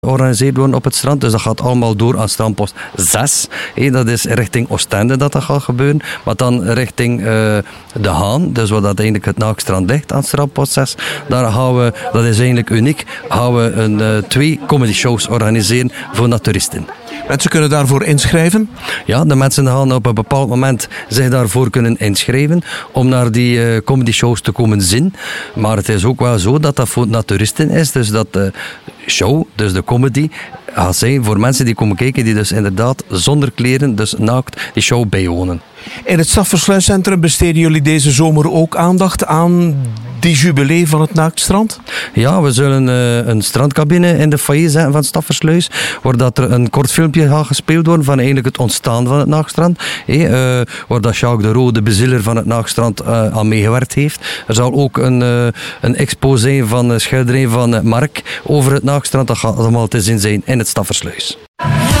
georganiseerd worden op het strand. Dus dat gaat allemaal door aan strandpost 6. Dat is richting Oostende dat gaat gebeuren. Maar dan richting De Haan, dus waar dat eigenlijk het Naakstrand ligt aan strandpost 6. Daar gaan we, dat is eigenlijk uniek, gaan we 2 comedy shows organiseren voor naturisten. Mensen kunnen daarvoor inschrijven? Ja, de mensen gaan op een bepaald moment zich daarvoor kunnen inschrijven om naar die comedy shows te komen zien. Maar het is ook wel zo dat dat voor naturisten is. Dus dat de show, dus de comedy, gaat zijn voor mensen die komen kijken die dus inderdaad zonder kleren, dus naakt, die show bijwonen. In het Staffersluiscentrum besteden jullie deze zomer ook aandacht aan die jubilee van het Naaktstrand? Ja, we zullen een strandcabine in de foyer zetten van Staffersluis, waar dat er een kort filmpje gaat gespeeld worden van eigenlijk het ontstaan van het Naaktstrand. Waar dat Jacques de Roo, de bezieler van het Naaktstrand, aan meegewerkt heeft. Er zal ook een expo zijn van schilderij van Mark over het Naaktstrand. Dat gaat allemaal te zien zijn in het Staffersluis.